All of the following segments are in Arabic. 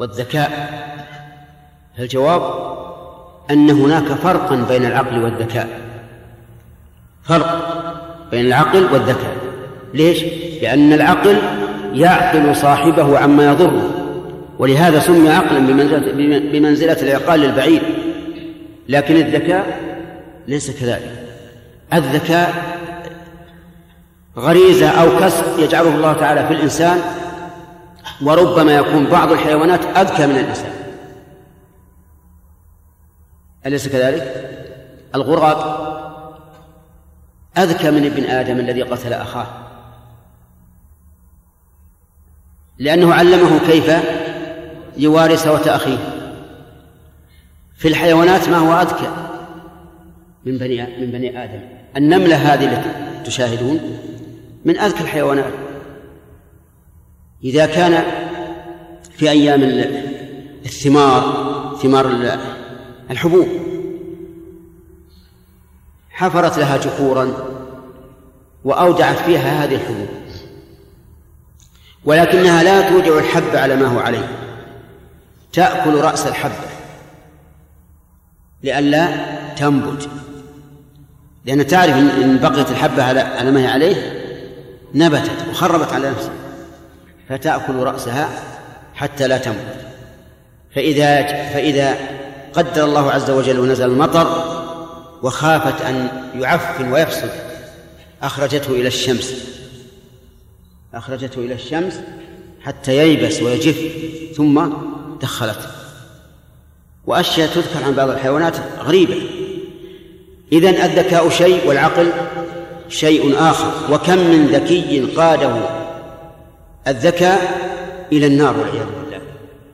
والذكاء؟ الجواب أن هناك فرقا بين العقل والذكاء، فرق بين العقل والذكاء. ليش؟ لأن العقل يعقل صاحبه عما يضره، ولهذا سمي عقلا بمنزلة العقال للبعيد. لكن الذكاء ليس كذلك. الذكاء غريزة أو كسب يجعله الله تعالى في الإنسان، وربما يكون بعض الحيوانات أذكى من الإنسان، أليس كذلك؟ الغراب أذكى من ابن آدم الذي قتل أخاه، لأنه علمه كيف يواري سوءة أخيه. في الحيوانات ما هو أذكى من بني آدم. النملة هذه التي تشاهدون من أذكى الحيوانات. إذا كان في أيام ثمار الحبوب حفرت لها جحورا وأودعت فيها هذه الحبوب، ولكنها لا توجع الحب على ما هو عليه، تأكل رأس الحبة لئلا تنبت، لأن تعرف إن بقيت الحبة على ما هي عليه نبتت وخربت على نفسها، فتأكل رأسها حتى لا تنبت. فإذا قدر الله عز وجل ونزل المطر وخافت أن يعفن ويفسد أخرجته إلى الشمس حتى ييبس ويجف، ثم دخلته. وأشياء تذكر عن بعض الحيوانات غريبة. إذن الذكاء شيء والعقل شيء آخر. وكم من ذكي قاده الذكاء إلى النار والعياذ بالله،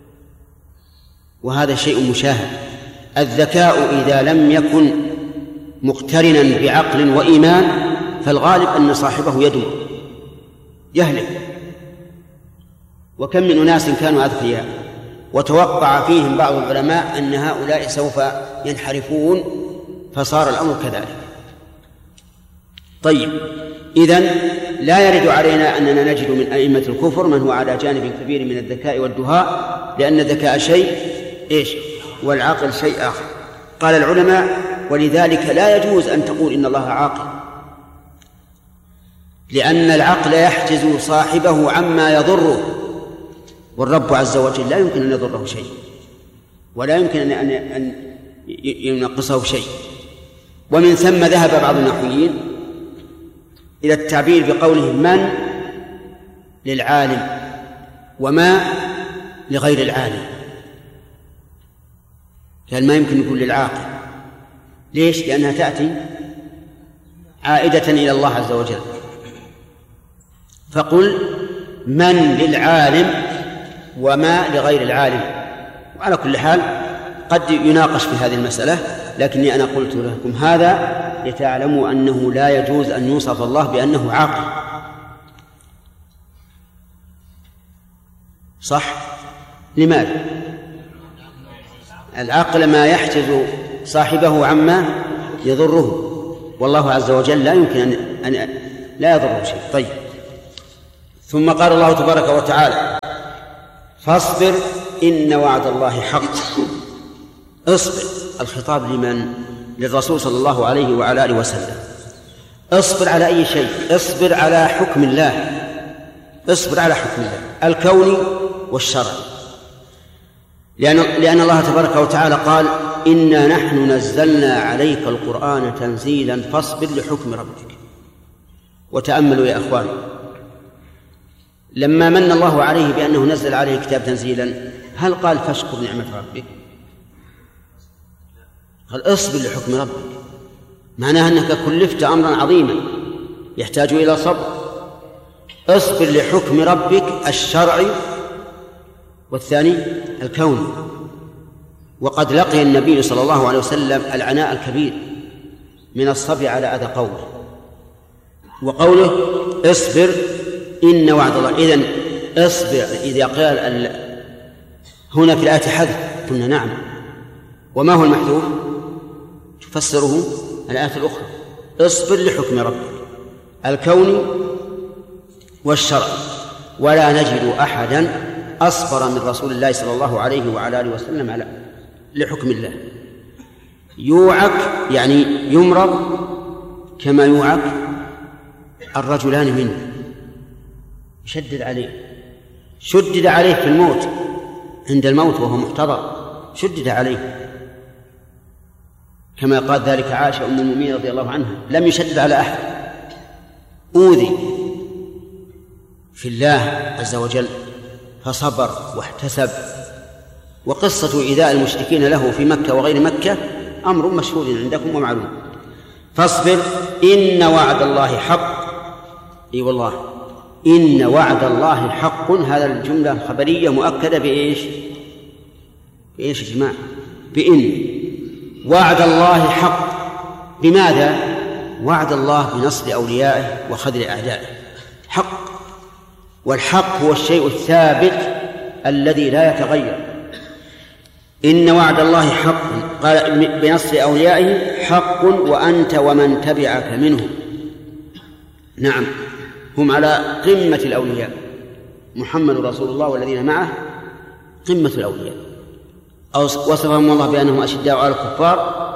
وهذا شيء مشاهد. الذكاء إذا لم يكن مقترنا بعقل وإيمان فالغالب أن صاحبه يهلك. وكم من أناس كانوا أذكياء وتوقع فيهم بعض العلماء أن هؤلاء سوف ينحرفون، فصار الأمر كذلك. طيب، إذن لا يرد علينا أننا نجد من أئمة الكفر من هو على جانب كبير من الذكاء والدهاء، لأن الذكاء شيء والعقل شيء آخر. قال العلماء: ولذلك لا يجوز أن تقول إن الله عاقل، لأن العقل يحجز صاحبه عما يضره، والرب عز وجل لا يمكن أن يضره شيء ولا يمكن أن ينقصه شيء. ومن ثم ذهب بعض النحويين إلى التعبير بقوله من للعالم وما لغير العالم، قال ما يمكن يكون للعاقل. ليش؟ لأنها تأتي عائدة إلى الله عز وجل. فقل من للعالم وما لغير العالم. وعلى كل حال قد يناقش في هذه المسألة، لكني أنا قلت لكم هذا لتعلموا أنه لا يجوز أن يوصف الله بأنه عاقل. صح؟ لماذا؟ العقل ما يحجز صاحبه عما يضره، والله عز وجل لا يمكن أن لا يضره شيء. طيب، ثم قال الله تبارك وتعالى: فاصبر إن وعد الله حق. اصبر، الخطاب لمن؟ للرسول صلى الله عليه وعلى آله وسلم. اصبر على أي شيء؟ اصبر على حكم الله، اصبر على حكم الله الكوني والشرعي، لأن الله تبارك وتعالى قال: إنا نحن نزلنا عليك القرآن تنزيلا فاصبر لحكم ربك. وتأملوا يا أخوان، لما من الله عليه بأنه نزل عليه الكتاب تنزيلا، هل قال فاشكر نعمة ربك؟ قال اصبر لحكم ربك، معناها أنك كلفت أمرا عظيما يحتاج إلى صبر. اصبر لحكم ربك الشرعي والثاني الكوني. وقد لقي النبي صلى الله عليه وسلم العناء الكبير من الصبر على أذى قوله، وقوله اصبر إن وعد الله. إذن اصبر إذا قال هنا في الآية حذف قلنا نعم، وما هو المحذوف؟ تفسره الآية الأخرى: اصبر لحكم ربك الكوني والشرعي. ولا نجد أحدا أصبر من رسول الله صلى الله عليه وعلى آله وسلم على لحكم الله. يوعك يعني يمرض كما يوعك الرجلان منه، شدد عليه في الموت، عند الموت وهو محتضر شدد عليه، كما قال ذلك عائشة أم المؤمنين رضي الله عنها: لم يشدد على أحد، أوذي في الله عز وجل فصبر واحتسب. وقصة إيذاء المشركين له في مكة وغير مكة أمر مشهود عندكم ومعلوم. فاصبر إن وعد الله حق. أي والله إن وعد الله حق، هذا الجملة الخبرية مؤكدة بإيش يا جماعة؟ بإن وعد الله حق. بماذا؟ وعد الله بنصر أوليائه وخذل أعدائه حق، والحق هو الشيء الثابت الذي لا يتغير. إن وعد الله حق، قال بنصر أوليائه حق وأنت ومن تبعك منهم. نعم، هم على قمة الأولياء، محمد رسول الله والذين معه قمة الأولياء. وصفهم الله بأنهم أشداء على الكفار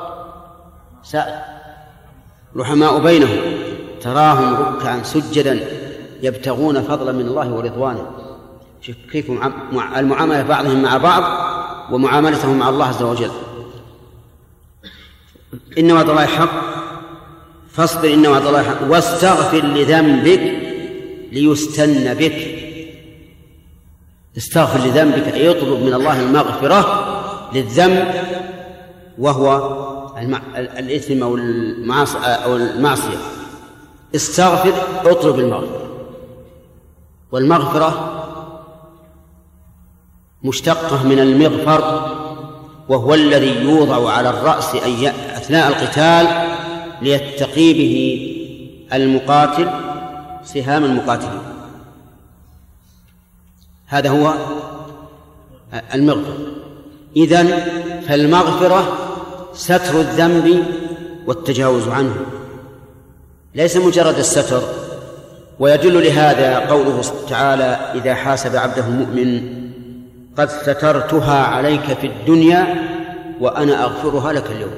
رحماء بينهم تراهم ركعا سجدا يبتغون فضلا من الله ورضوانه. كيف المعاملة بعضهم مع بعض ومعاملتهم مع الله عز وجل. إن وعد الله حق فاصبر إن وعد الله حق واستغفر لذنبك ليستن بك. استغفر لذنبك أي يطلب من الله المغفرة للذنب، وهو الإثم أو المعصية. استغفر، اطلب المغفرة. والمغفرة مشتقة من المغفر، وهو الذي يوضع على الرأس أثناء القتال ليتقي به المقاتل سهام المقاتلين. هذا هو المغفرة. إذن فالمغفرة ستر الذنب والتجاوز عنه، ليس مجرد الستر. ويدل لهذا قوله تعالى: إذا حاسب عبده مؤمن قد سترتها عليك في الدنيا وأنا أغفرها لك اليوم.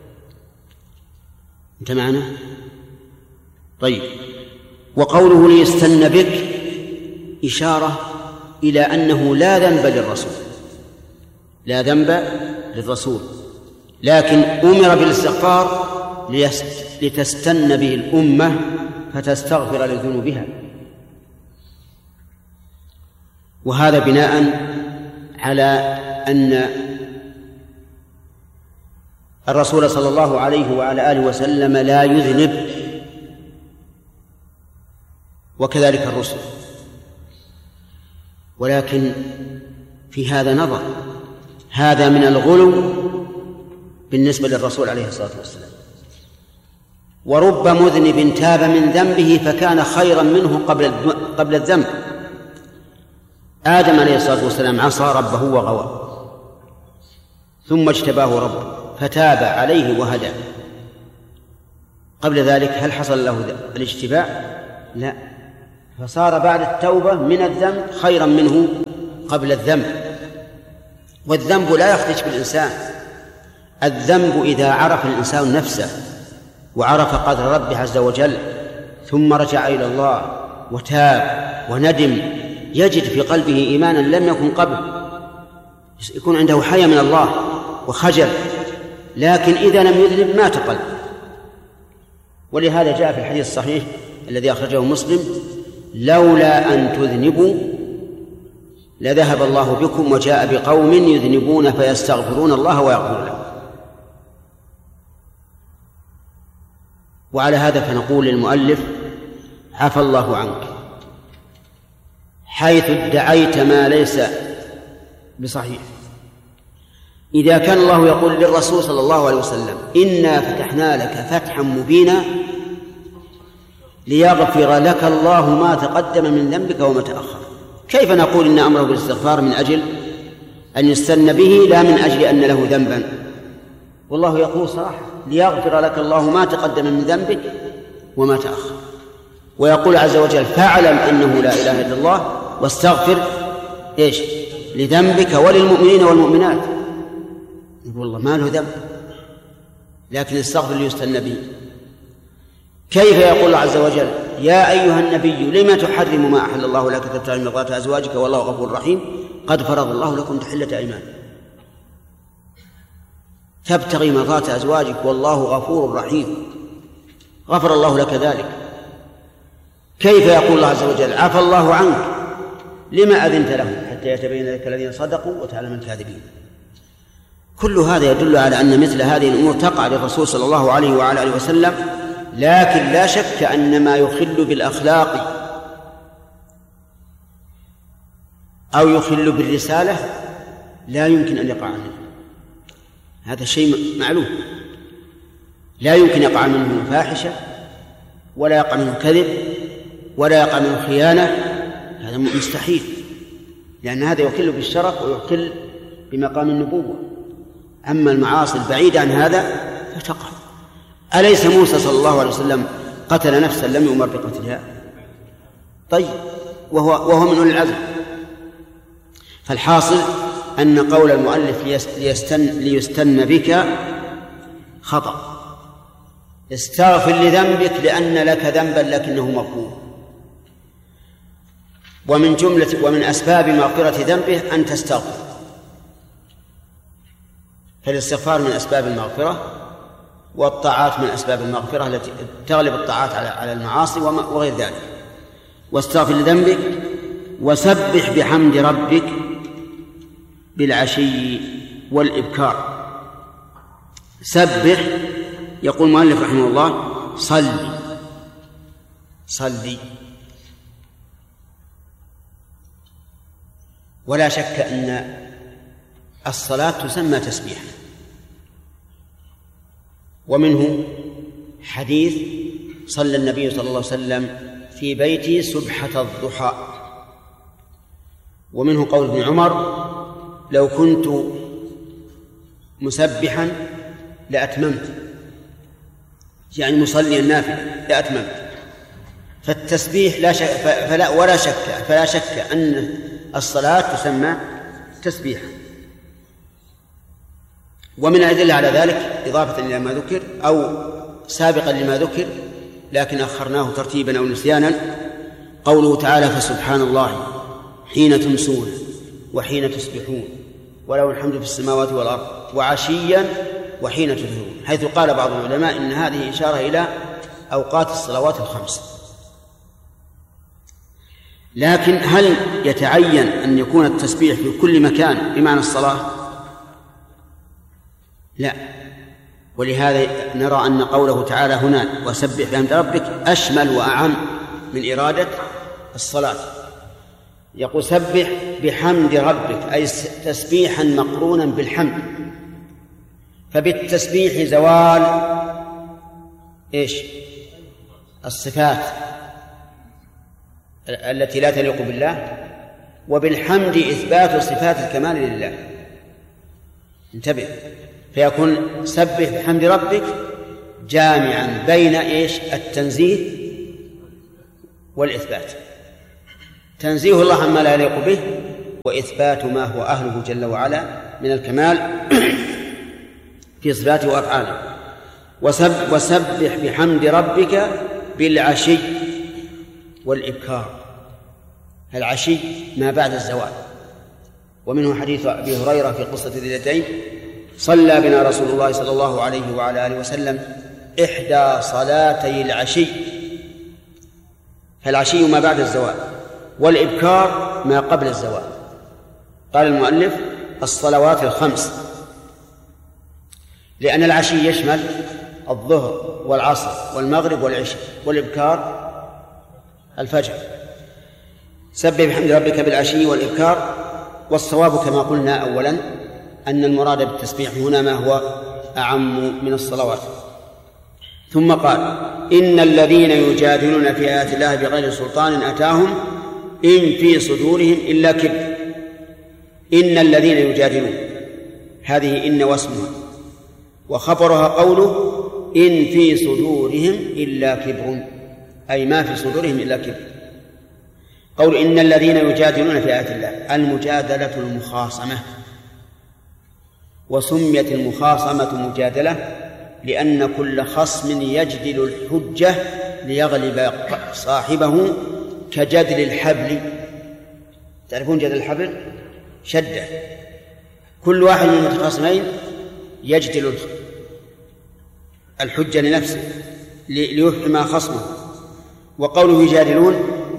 أنت معنا؟ طيب. وقوله ليستن بك إشارة إلى أنه لا ذنب للرسول، لا ذنب للرسول، لكن أمر بالاستغفار لتستن به الأمة فتستغفر لذنوبها. وهذا بناء على أن الرسول صلى الله عليه وعلى آله وسلم لا يذنب، وكذلك الرسل. ولكن في هذا نظر، هذا من الغلو بالنسبة للرسول عليه الصلاة والسلام. ورب مذنب تاب من ذنبه فكان خيرا منه قبل الذنب. آدم عليه الصلاة والسلام عصى ربه وغوى، ثم اجتباه ربه فتاب عليه وهدى. قبل ذلك هل حصل له الاجتباء؟ لا، فصار بعد التوبة من الذنب خيرا منه قبل الذنب. والذنب لا يخدش بالإنسان. الذنب إذا عرف الإنسان نفسه وعرف قدر ربه عز وجل ثم رجع إلى الله وتاب وندم يجد في قلبه إيمانا لم يكن قبل، يكون عنده حياء من الله وخجل. لكن إذا لم يذنب مات قلبه. ولهذا جاء في الحديث الصحيح الذي أخرجه مسلم: لولا أن تذنبوا لذهب الله بكم وجاء بقوم يذنبون فيستغفرون الله ويغفر لهم. وعلى هذا فنقول للمؤلف: عفى الله عنك، حيث ادعيت ما ليس بصحيح. إذا كان الله يقول للرسول صلى الله عليه وسلم: إنا فتحنا لك فتحا مبينا ليغفر لك الله ما تقدم من ذنبك وما تأخر، كيف نقول إن أمره بالاستغفار من أجل أن يستن به لا من أجل أن له ذنبا؟ والله يقول صراحة: ليغفر لك الله ما تقدم من ذنبك وما تأخر. ويقول عز وجل: فاعلم أنه لا إله إلا الله واستغفر لذنبك وللمؤمنين والمؤمنات. يقول والله ما له ذنب لكن استغفر ليستنى به. كيف يقول الله عز وجل يا أيها النبي لما تحرم ما أحل الله لك تبتغي مرضات أزواجك والله غفور رحيم قد فرض الله لكم تحلة أيمانكم. تبتغي مرضات أزواجك والله غفور رحيم، غفر الله لك ذلك. كيف يقول الله عز وجل عفى الله عنك لما أذنت لهم حتى يتبين لك الذين صدقوا وتعلم الكاذبين. كل هذا يدل على أن مثل هذه الأمور تقع للرسول صلى الله عليه وعلى آله وسلم، لكن لا شك أن ما يخل بالأخلاق أو يخل بالرسالة لا يمكن أن يقع منه. هذا شيء معلوم، لا يمكن يقع منه فاحشة ولا يقع منه كذب ولا يقع منه خيانة، هذا مستحيل، لأن هذا يخل بالشرف ويخل بمقام النبوة. أما المعاصي البعيدة عن هذا فتقع. أليس موسى صلى الله عليه وسلم قتل نفسا لم يؤمر بقتلها؟ طيب وهو من أولي العزم. فالحاصل أن قول المؤلف ليستن بك خطأ. استغفر لذنبك لأن لك ذنبا لكنه مغفور. ومن أسباب مغفرة ذنبه أن تستغفر، فالاستغفار من أسباب المغفرة، والطاعات من أسباب المغفرة التي تغلب الطاعات على المعاصي وغير ذلك. واستغفر لذنبك وسبح بحمد ربك بالعشي والإبكار. سبح، يقول المؤلف رحمه الله صلي. ولا شك أن الصلاة تسمى تسبيحا، ومنه حديث صلى النبي صلى الله عليه وسلم في بيته سبحة الضحى، ومنه قول ابن عمر لو كنت مسبحا لأتممت، يعني مصلي النافلة لأتممت. فالتسبيح فلا شك أن الصلاة تسمى تسبيحا. ومن الأدلة على ذلك إضافة إلى ما ذكر أو سابقا لما ذكر لكن أخرناه ترتيبا أو نسيانا، قوله تعالى فسبحان الله حين تمسون وحين تصبحون وله الحمد في السماوات والأرض وعشيا وحين تظهرون، حيث قال بعض العلماء إن هذه إشارة إلى أوقات الصلوات الخمس. لكن هل يتعين أن يكون التسبيح في كل مكان بمعنى الصلاة؟ لا، ولهذا نرى أن قوله تعالى هنا وسبح بحمد ربك أشمل وأعم من إرادة الصلاة. يقول سبح بحمد ربك أي تسبيحا مقرونا بالحمد، فبالتسبيح زوال الصفات التي لا تليق بالله، وبالحمد إثبات صفات الكمال لله. انتبه، فيكون سبح بحمد ربك جامعا بين التنزيه والإثبات، تنزيه الله عما لا يليق به وإثبات ما هو أهله جل وعلا من الكمال في صفاته وأفعاله. وسبح بحمد ربك بالعشي والإبكار. العشي ما بعد الزوال، ومنه حديث أبي هريرة في قصة ذي اليدين صلى بنا رسول الله صلى الله عليه وعلى آله وسلم إحدى صلاتي العشي، فالعشي ما بعد الزوال والإبكار ما قبل الزوال. قال المؤلف الصلوات الخمس، لأن العشي يشمل الظهر والعصر والمغرب والعشاء، والإبكار الفجر. سبح بحمد ربك بالعشي والإبكار. والصواب كما قلنا أولا أن المراد بالتسبيح هنا ما هو أعم من الصلوات. ثم قال إن الذين يجادلون في آيات الله بغير سلطان أتاهم إن في صدورهم إلا كبر. إن الذين يجادلون، هذه إن واسمها، وخبرها قوله إن في صدورهم إلا كبر، أي ما في صدورهم إلا كبر. قول إن الذين يجادلون في آيات الله، المجادلة المخاصمة، وسميت المخاصمة مجادلة لأن كل خصم يجدل الحجة ليغلب صاحبه كجدل الحبل. تعرفون جدل الحبل؟ شدة. كل واحد من المتخاصمين يجدل الحجة لنفسه ليفهم خصمه. وقوله يجادلون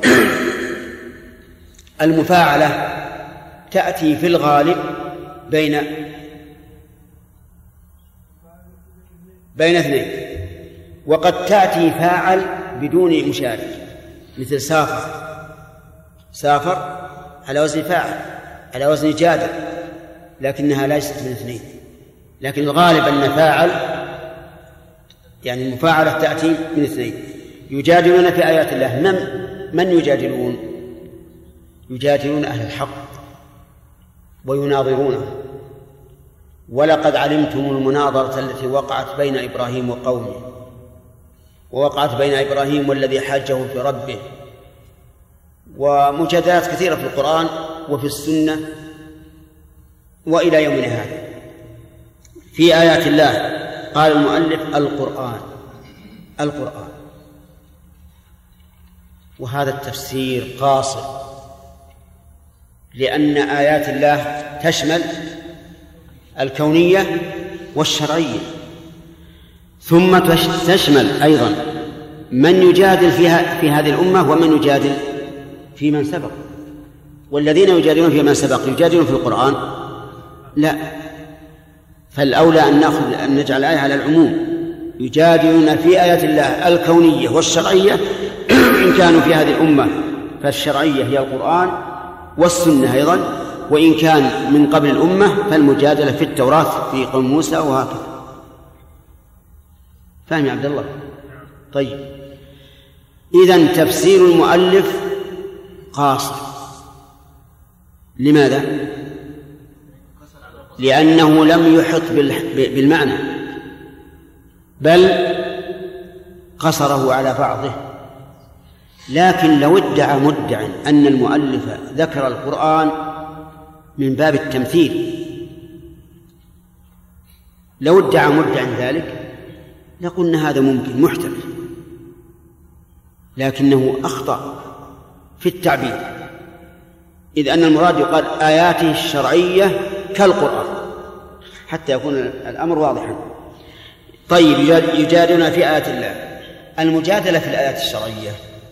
المفاعلة تأتي في الغالب بين اثنين، وقد تأتي فاعل بدون مشارك، مثل سافر على وزن فاعل، على وزن جادل، لكنها ليست من اثنين. لكن الغالب أن فاعل يعني المفاعلة تأتي من اثنين. يجادلون في آيات الله، من يجادلون؟ يجادلون أهل الحق ويناظرونه. ولقد علمتم المناظرة التي وقعت بين إبراهيم وقومه، ووقعت بين إبراهيم والذي حاجه في ربه، ومجادلات كثيرة في القرآن وفي السنة وإلى يومنا هذا. في آيات الله قال المؤلف القرآن، وهذا التفسير قاصر، لأن آيات الله تشمل الكونية والشرعية، ثم تشمل أيضا من يجادل في هذه الأمة ومن يجادل في من سبق. والذين يجادلون في من سبق يجادلون في القرآن؟ لا، فالأولى أن نجعل الآية على العموم. يجادلون في آيات الله الكونية والشرعية إن كانوا في هذه الأمة فالشرعية هي القرآن والسنة أيضا، وإن كان من قبل الأمة فالمجادلة في التوراة في قوم موسى وهكذا. فهم يا عبد الله؟ طيب، إذن تفسير المؤلف قاصر. لماذا؟ لأنه لم يحط بالمعنى، بل قصره على بعضه. لكن لو ادعى مدع أن المؤلف ذكر القرآن من باب التمثيل، لو ادعى مدع ذلك لقلنا هذا ممكن محتمل، لكنه أخطأ في التعبير، إذ أن المراد يقال آياته الشرعية كالقرآن حتى يكون الأمر واضحا. طيب، يجادلون في آيات الله. المجادلة في الآيات الشرعية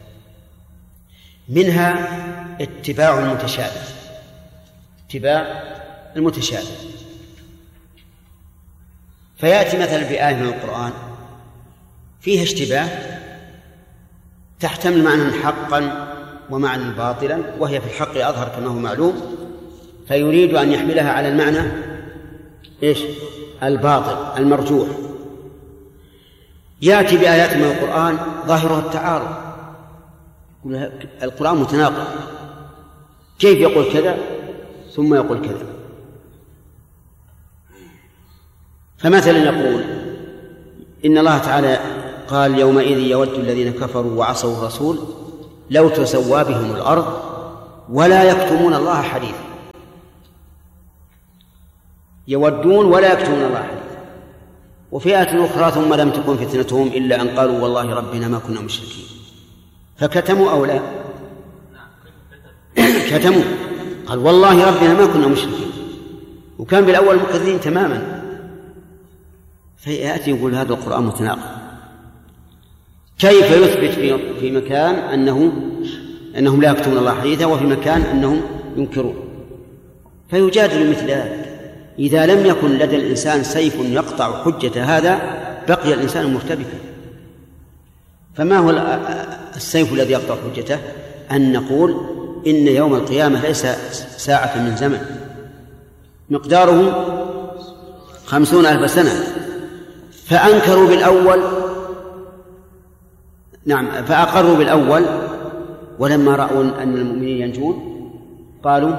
منها اتباع المتشابه، فيأتي مثلا بآية من القرآن فيها اشتباه تحتمل معنى حقا ومعنى باطلا، وهي في الحق أظهر كما هو معلوم، فيريد أن يحملها على المعنى الباطل المرجوح. يأتي بآيات من القرآن ظاهرها التعارض، القرآن متناقض، كيف يقول كذا ثم يقول كذا؟ فمثلا يقول إن الله تعالى قال يومئذ يود الذين كفروا وعصوا الرسول لو تسوى بهم الأرض ولا يكتمون الله حديثا. يودون ولا يكتمون الله حديثا. وفي آية أخرى ثم لم تكن فتنتهم إلا أن قالوا والله ربنا ما كنا مشركين. فكتموا أو لا؟ كتموا، قال والله ربنا ما كنا مشركين، وكان بالأول مكذبين تماما. فيأتي يقول هذا القرآن متناقض. كيف يثبت في مكان أنهم لا يكتمون الله حديثا وفي مكان أنهم ينكرون؟ فيجادل مثل ذلك. إذا لم يكن لدى الإنسان سيف يقطع حجة هذا بقي الإنسان مرتبكا. فما هو السيف الذي يقطع حجته؟ أن نقول إن يوم القيامة ليس ساعة من زمن مقداره 50,000 سنة. فأنكروا بالأول، نعم، فأقروا بالأول، ولما رأوا أن المؤمنين ينجون قالوا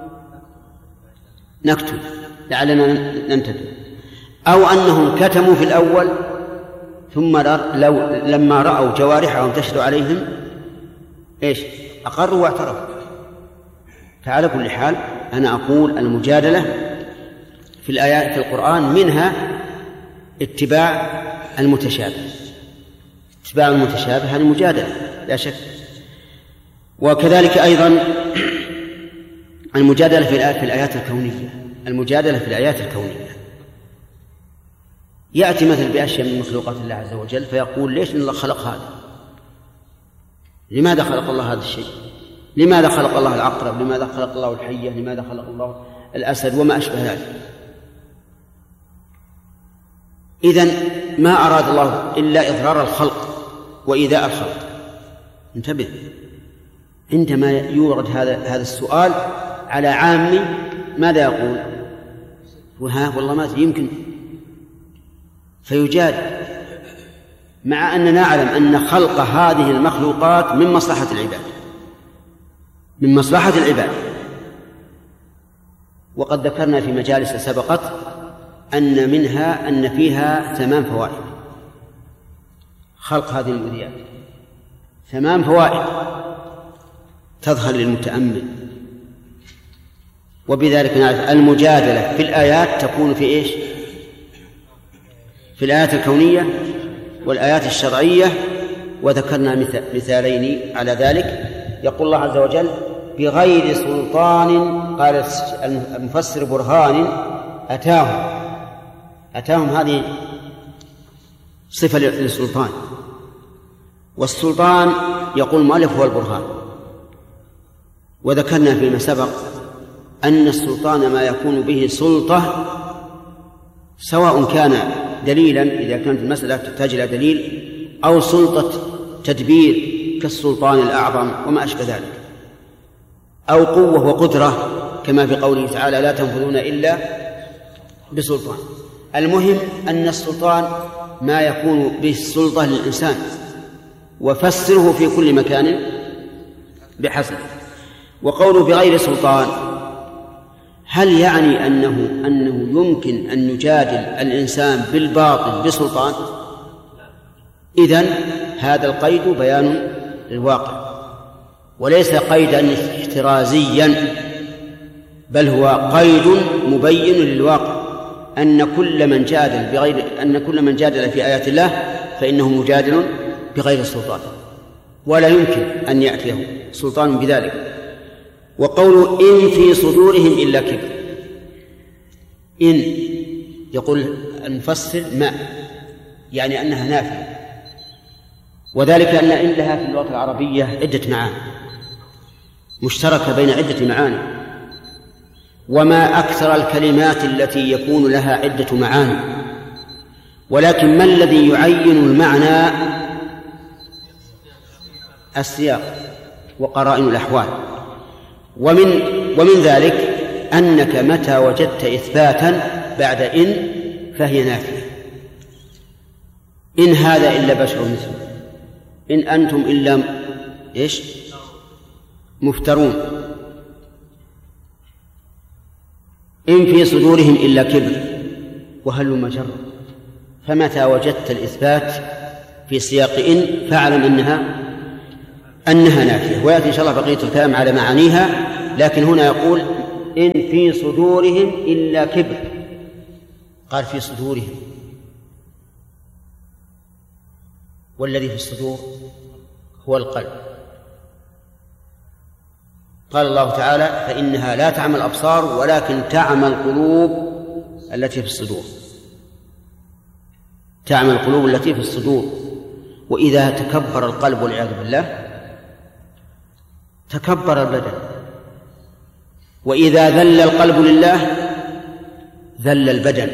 نكتب لعلنا ننتدب. أو أنهم كتموا في الأول ثم لما رأوا جوارحهم تشهد عليهم أقروا واعترفوا. فعلى كل حال أنا أقول المجادلة في الآيات في القرآن منها اتباع المتشابه. اتباع المتشابه هذه مجادلة لا شك. وكذلك أيضا المجادلة في الآيات الكونية. المجادلة في الآيات الكونية يأتي مثل بأشياء من مخلوقات الله عز وجل فيقول ليش الله خلق هذا؟ لماذا خلق الله هذا الشيء؟ لماذا خلق الله العقرب؟ لماذا خلق الله الحية؟ لماذا خلق الله الأسد؟ وما أشبه ذلك. إذن ما أراد الله إلا إضرار الخلق وإيذاء الخلق. انتبه، عندما يورد هذا السؤال على عامي ماذا يقول؟ والله ما يمكن، فيجادل، مع أننا نعلم أن خلق هذه المخلوقات من مصلحة العباد، من مصلحة العباد. وقد ذكرنا في مجالس سبقت أن فيها 8 فوائد. خلق هذه الأذيات 8 فوائد تظهر للمتأمل، وبذلك نعرف المجادلة في الآيات تكون في إيش؟ في الآيات الكونية والآيات الشرعية. وذكرنا مثالين على ذلك. يقول الله عز وجل بغير سلطان، قال المفسر برهان أتاهم هذه صفة للسلطان، والسلطان يقول المؤلف هو البرهان. وذكرنا فيما سبق أن السلطان ما يكون به سلطة، سواء كان دليلا إذا كانت المسألة تحتاج إلى دليل، أو سلطة تدبير كالسلطان الأعظم وما أشبه ذلك، أو قوة وقدرة كما في قوله تعالى لا تنفذون إلا بسلطان. المهم أن السلطان ما يكون به السلطة للإنسان، وفسره في كل مكان بحسب. وقوله بغير سلطان هل يعني أنه يمكن أن يجادل الإنسان بالباطل بسلطان؟ إذن هذا القيد بيان للواقع، وليس قيدا احترازيا، بل هو قيد مبين للواقع، أن كل من جادل في آيات الله فإنه مجادل بغير سلطان، ولا يمكن أن يأتيه سلطان بذلك. وقوله إن في صدورهم إلا كبر، إن يقول المفسر ما يعني أنها نافية، وذلك أن إن لها في اللغة العربية عدة معاني مشتركة بين عدة معاني، وما أكثر الكلمات التي يكون لها عدة معاني، ولكن ما الذي يعين المعنى؟ السياق وقرائن الأحوال. ومن ذلك أنك متى وجدت إثباتا بعد إن فهي نافية. إن هذا إلا بشر مثله، إن أنتم إلا إيش؟ مفترون. إن في صدورهم إلا كبر وهل مجر. فمتى وجدت الإثبات في سياق إن فاعلم أنها نافية. ويأتي إن شاء الله بقية الكلام على معانيها، لكن هنا يقول إن في صدورهم إلا كبر، قال في صدورهم، والذي في الصدور هو القلب. قال الله تعالى فإنها لا تعمى الأبصار ولكن تعمى القلوب التي في الصدور. تعمى القلوب التي في الصدور. وإذا تكبر القلب والعياذ بالله تكبر البدن، وإذا ذل القلب لله ذل البدن.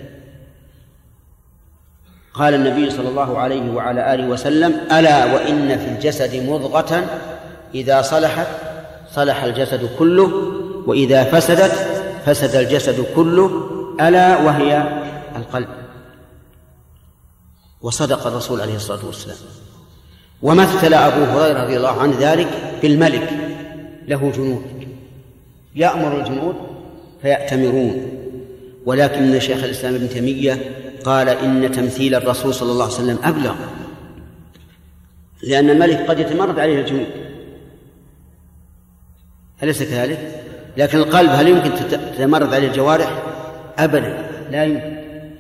قال النبي صلى الله عليه وعلى آله وسلم ألا وإن في الجسد مضغة إذا صلحت صلح الجسد كله وإذا فسدت فسد الجسد كله ألا وهي القلب. وصدق الرسول عليه الصلاة والسلام. ومثل أبو هريرة رضي الله عنه ذلك بالملك له جنود يأمر الجنود فيأتمرون، ولكن شيخ الإسلام ابن تيمية قال إن تمثيل الرسول صلى الله عليه وسلم أبلغ، لأن الملك قد يتمرد عليه الجنود أليس كذلك؟ لكن القلب هل يمكن تتمرد عليه الجوارح؟ أبدا، لا يمكن.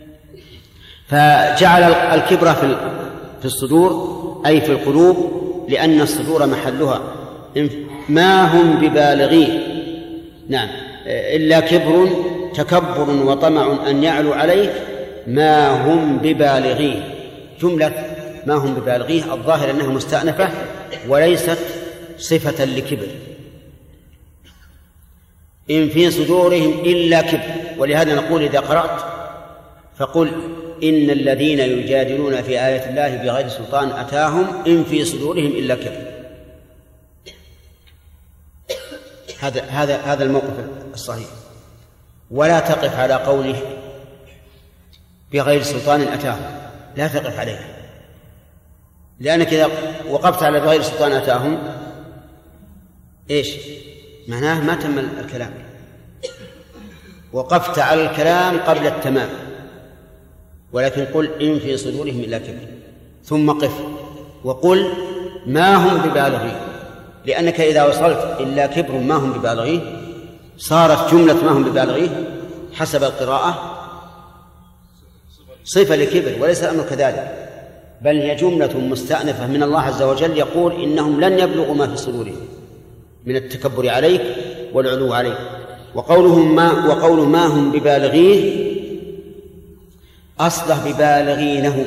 فجعل الكبر في الصدور أي في القلوب، لأن الصدور محلها، ما هم ببالغين. نعم، إلا كبر تكبر وطمع أن يعلو عليك ما هم ببالغين. جملة ما هم ببالغيه الظاهر أنها مستأنفة وليست صفة لكبر. إن في صدورهم إلا كبر، ولهذا نقول إذا قرأت فقل إن الذين يجادلون في آيات الله بغير سلطان أتاهم إن في صدورهم إلا كبر. هذا الموقف الصحيح. ولا تقف على قوله بغير سلطان أتاهم، لا تقف عليه، لأنك إذا وقفت على بغير سلطان أتاهم إيش معناه؟ ما تم الكلام، وقفت على الكلام قبل التمام. ولكن قل إن في صدورهم إلا كبر، ثم قف وقل ما هم ببالغين، لأنك إذا وصلت إلا كبر ما هم ببالغيه صارت جملة ما هم ببالغيه حسب القراءة صفة لكبر، وليس الأمر كذلك، بل هي جملة مستأنفة من الله عز وجل يقول إنهم لن يبلغوا ما في صدورهم من التكبر عليك والعلو عليك. وقوله ما هم ببالغيه أصله ببالغينه،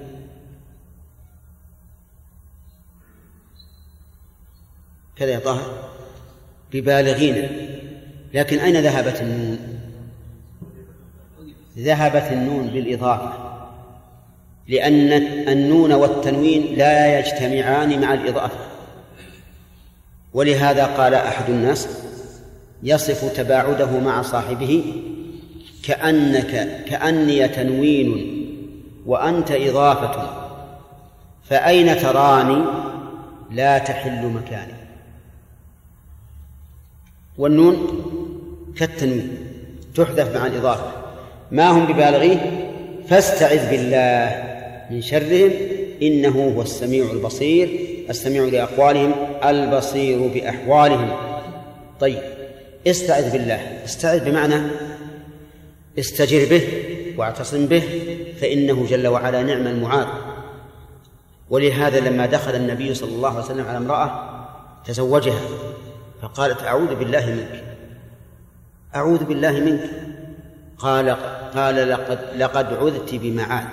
كذا يا طاهر، ببالغين. لكن أين ذهبت النون؟ ذهبت النون بالإضافة، لأن النون والتنوين لا يجتمعان مع الإضافة. ولهذا قال أحد الناس يصف تباعده مع صاحبه كأني تنوين وأنت إضافة، فأين تراني لا تحل مكاني. والنون كالتنوين تحذف مع الإضافة. ما هم ببالغيه فاستعذ بالله من شرهم إنه هو السميع البصير، السميع لأقوالهم البصير بأحوالهم. طيب، استعذ بالله، استعذ بمعنى استجر به واعتصم به، فإنه جل وعلا نعم المعاذ. ولهذا لما دخل النبي صلى الله عليه وسلم على امرأة تزوجها فقالت أعوذ بالله منك، أعوذ بالله منك، قال لقد عذت بمعاذ،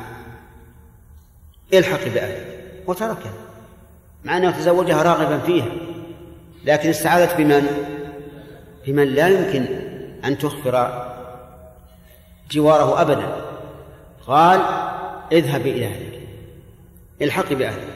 الحق بأهلك، وتركها مع أنه تزوجها راغبا فيها، لكن استعاذت بمن لا يمكن أن تخبر جواره أبدا. قال اذهب إلى أهلك، الحق بأهلك.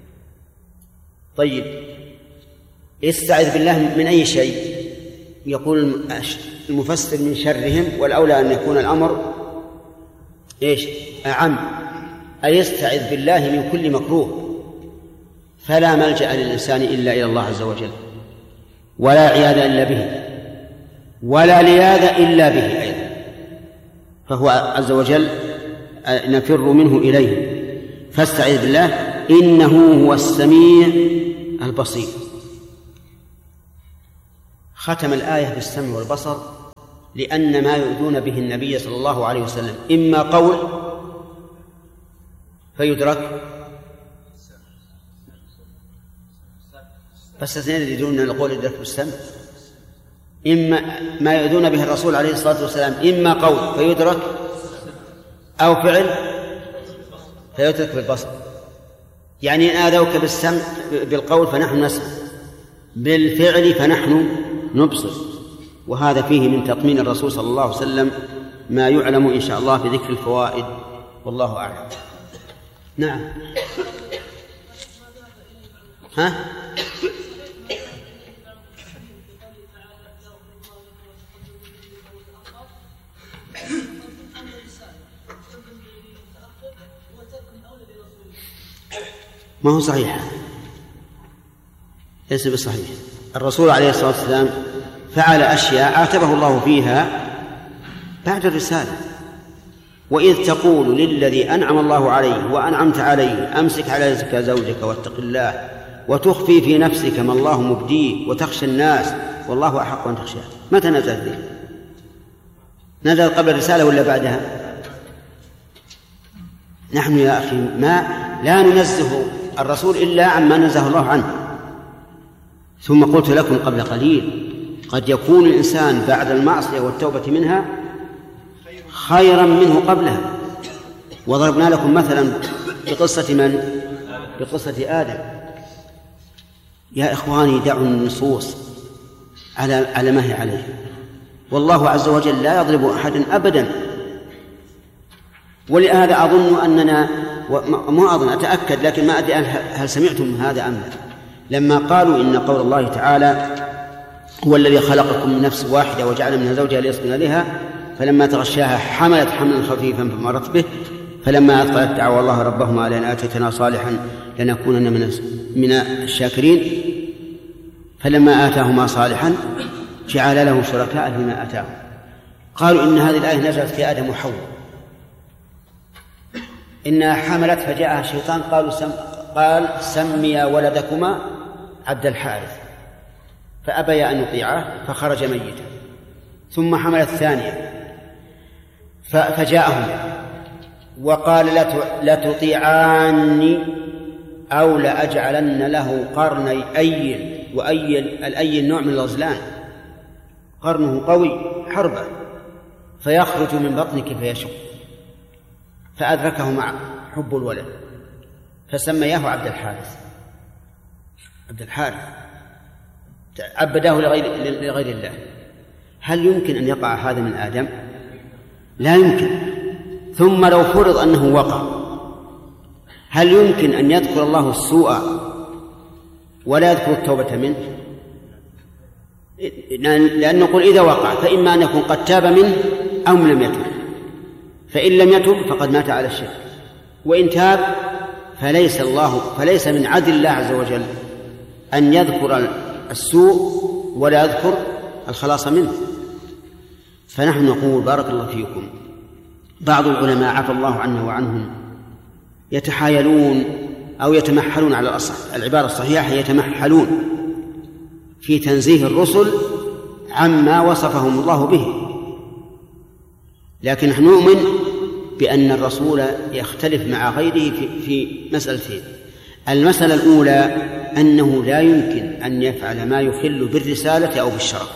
طيب، استعذ بالله من أي شيء؟ يقول المفسر من شرهم، والأولى أن يكون الأمر إيش أعم، أي يستعذ بالله من كل مكروه، فلا ملجأ للإنسان إلا إلى الله عز وجل، ولا عياذ إلا به، ولا لياذ إلا به أيضا، فهو عز وجل نفر منه إليه. فاستعذ بالله إنه هو السميع البصير. ختم الآية بالسمع والبصر، لأن ما يؤذون به النبي صلى الله عليه وسلم إما قول فيدرك، بس اثنين يريدون أن القول يدرك بالسمع، إما ما يؤذون به الرسول عليه الصلاة والسلام إما قول فيدرك أو فعل فيدرك بالبصر. يعني إن آذوك بالسمع بالقول فنحن نسمع، بالفعل فنحن نبصر. وهذا فيه من تطمين الرسول صلى الله عليه وسلم ما يعلم إن شاء الله في ذكر الفوائد، والله أعلم. نعم. ها؟ ما هو صحيح، ليس بصحيح. الرسول عليه الصلاة والسلام فعل أشياء عاتبه الله فيها بعد الرسالة. وإذ تقول للذي أنعم الله عليه وأنعمت عليه أمسك عليك زوجك واتق الله وتخفي في نفسك ما الله مبديه وتخشى الناس والله أحق أن تخشاه. متى نزل ذلك؟ نزل قبل الرسالة ولا بعدها؟ نحن يا أخي لا ننزه الرسول إلا عما نزه الله عنه. ثم قلت لكم قبل قليل قد يكون الإنسان بعد المعصية والتوبة منها خيرا منه قبلها. وضربنا لكم مثلا بقصة من؟ بقصة آدم. يا إخواني دعوا النصوص على ما هي عليه. والله عز وجل لا يضرب أحدا أبدا. ولهذا أظن أننا ما أظن أتأكد لكن ما أدري هل سمعتم هذا أم لا، لما قالوا إن قول الله تعالى هو الذي خلقكم من نفس واحدة وجعل منها زوجها ليسكن إليها فلما تغشاها حملت حملا خفيفا فمرت به فلما أثقلت دعوا الله ربهما لئن آتيتنا صالحا لنكونن من الشاكرين فلما آتاهما صالحا جعل له شركاء فيما آتاهم. قالوا إن هذه الآية نزلت في آدم وحواء، إنها حملت فجاءها الشيطان قال سميا ولدكما عبد الحارث فأبيا أن يطيعه فخرج ميتا. ثم حملت ثانية فجاءهم وقال لتطيعاني أو لأجعلن له قرني أيل. وأيل الأيل نوع من الغزلان قرنه قوي حربة فيخرج من بطنك فيشق فأدركه مع حب الولد فسمياه عبد الحارث. عبد الحارث عبداه لغير الله. هل يمكن أن يقع هذا من آدم؟ لا يمكن. ثم لو فرض أنه وقع هل يمكن أن يذكر الله السوء ولا يذكر التوبة منه؟ لأن نقول إذا وقع فإما أن يكون قد تاب منه أو لم يتب، فإن لم يتب فقد مات على الشرك، وإن تاب فليس من عدل الله عز وجل أن يذكر السوء ولا يذكر الخلاص منه. فنحن نقول بارك الله فيكم بعض العلماء عفى الله عنه وعنهم يتحايلون أو يتمحلون على العبارة الصحيحة يتمحلون في تنزيه الرسل عما وصفهم الله به. لكن نحن نؤمن بأن الرسول يختلف مع غيره في مسألتين. المسألة الأولى أنه لا يمكن أن يفعل ما يخل بالرسالة أو بالشرف.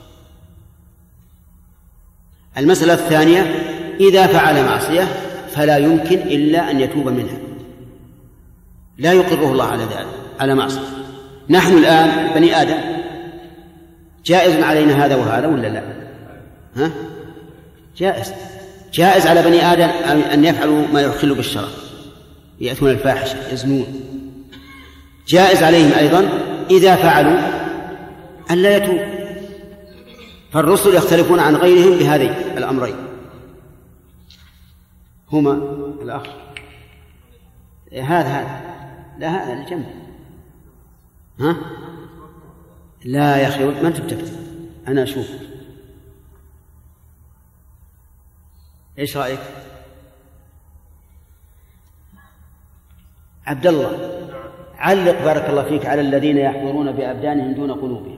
المسألة الثانية إذا فعل معصية فلا يمكن إلا أن يتوب منها، لا يقره الله على ذلك على معصية. نحن الآن بني آدم جائز علينا هذا وهذا ولا لا؟ ها؟ جائز على بني آدم أن يفعلوا ما يخل بالشرف، يأتون الفاحشة يزنون. جائز عليهم أيضا إذا فعلوا أن لا يتوب. فالرسل يختلفون عن غيرهم بهذين الأمرين هما الأخ هذا لا هذا الجنب ها لا يا أخي ما أنت بتكتب أنا أشوف. إيش رأيك عبد الله؟ علق بارك الله فيك على الذين يحضرون بأبدانهم دون قلوبهم.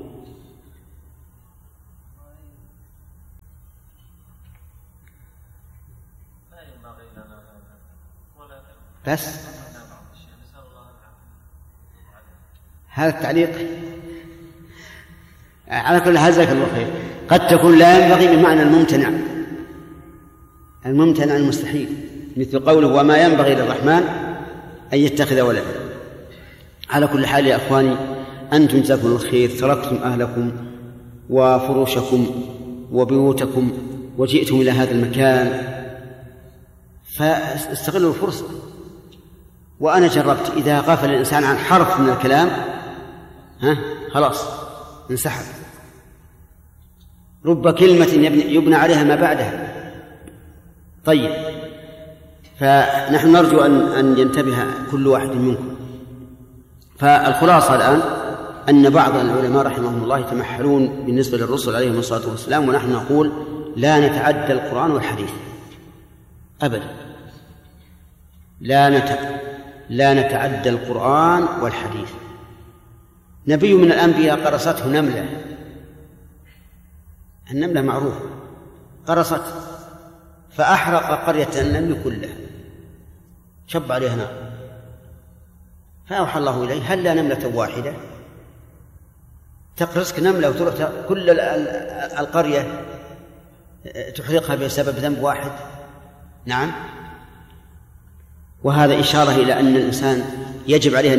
بس هذا التعليق على كل حال جزاك الله خير. قد تكون لا ينبغي بمعنى الممتنع المستحيل، مثل قوله وما ينبغي للرحمن أن يتخذ ولدا. على كل حال يا أخواني أنتم جزاكم الله خير تركتم أهلكم وفروشكم وبيوتكم وجئتم إلى هذا المكان، فاستغلوا الفرصة. وأنا جربت إذا غفل الإنسان عن حرف من الكلام خلاص انسحب. رب كلمة يبنى عليها ما بعدها. طيب، فنحن نرجو أن ينتبه كل واحد منكم. فالخلاصة الآن أن بعض العلماء رحمهم الله يتمحلون بالنسبة للرسل عليهم الصلاة والسلام، ونحن نقول لا نتعدى القرآن والحديث أبدا، لا نتعدى القرآن والحديث. نبي من الأنبياء قرصته نملة النملة معروفة قرصت فأحرق قرية النمل كلها، شب عليها نار، فأوحى الله إليه هل لا نملة واحدة تقرصك نملة وتروح كل القرية تحرقها بسبب ذنب واحد؟ نعم. وهذا إشارة إلى أن الإنسان يجب عليه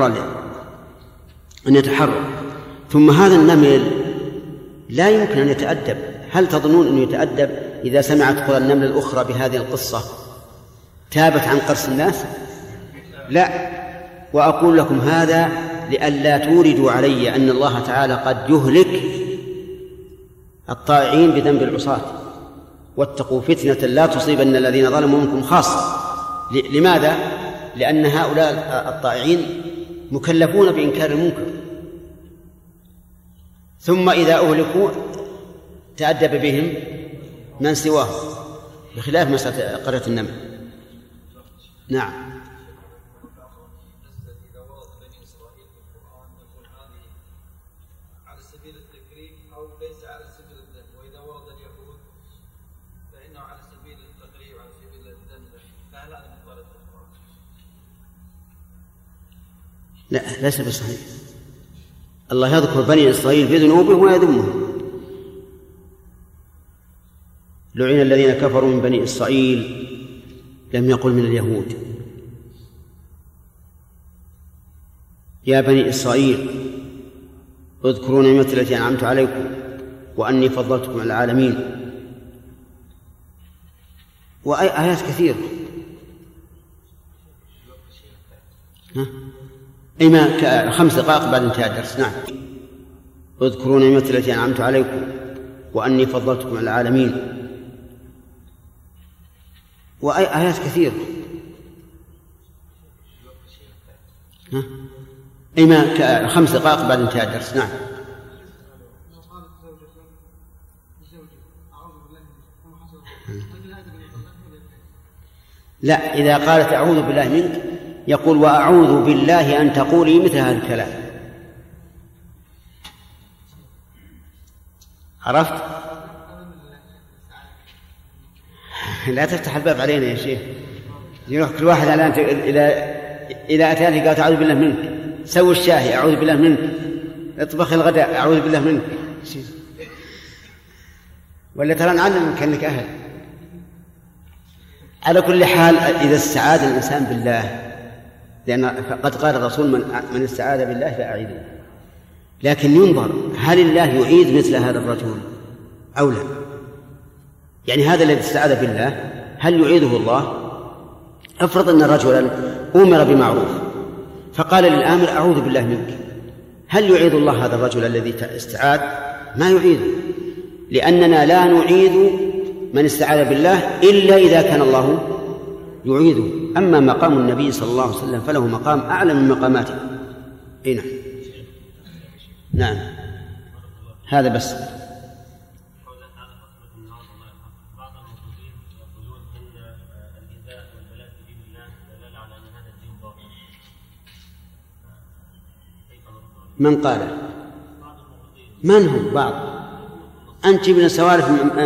أن يتحرر. ثم هذا النمل لا يمكن أن يتأدب. هل تظنون أنه يتأدب إذا سمعت قرى النمل الأخرى بهذه القصة تابت عن قرص الناس؟ لا. وأقول لكم هذا لئلا توردوا علي أن الله تعالى قد يهلك الطائعين بذنب العصاة، واتقوا فتنة لا تصيبن الذين ظلموا منكم خاصة. لماذا؟ لأن هؤلاء الطائعين مكلفون بإنكار المنكر، ثم إذا أهلكوا تأدب بهم من سواهم، بخلاف مسألة قرية النمل. نعم. لا، ليس بصحيح. الله يذكر بني إسرائيل بذنوبهم ويذمهم. لعن الذين كفروا من بني إسرائيل، لم يقل من اليهود. يا بني إسرائيل اذكروا نعمتي التي أنعمت عليكم وأني فضلتكم على العالمين، وآيات كثيرة. إما 5 دقائق بعد انتهاء الدرس. نعم. اذكروا نعمتي التي أنعمت عليكم وأني فضلتكم على العالمين، وآيات كثيرة. إما 5 دقائق بعد انتهاء الدرس. نعم. لا، إذا قالت أعوذ بالله منك يقول وأعوذ بالله أن تقولي مثل هذا الكلام. عرفت؟ لا تفتح الباب علينا يا شيخ. يروح كل واحد على إذا أتاني قالت أعوذ بالله منك، سوي الشاهي أعوذ بالله منك، اطبخ الغداء أعوذ بالله منك، ولا ترى نعلم كأنك أهل. على كل حال إذا استعاذ الإنسان بالله، لأن قد قال الرسول من استعاذ بالله فأعيذه، لكن ينظر هل الله يعيذ مثل هذا الرجل أو لا. يعني هذا الذي استعاذ بالله هل يعيذه الله؟ افرض أن رجلا أمر بمعروف فقال للآمر أعوذ بالله منك، هل يعيذ الله هذا الرجل الذي استعاذ؟ ما يعيذه، لأننا لا نعيذ من استعاذ بالله إلا إذا كان الله يعيذه. أما مقام النبي صلى الله عليه وسلم فله مقام أعلى من مقاماته. نعم. نعم، هذا بس. من قال؟ من هم بعض؟ أنت من السوالف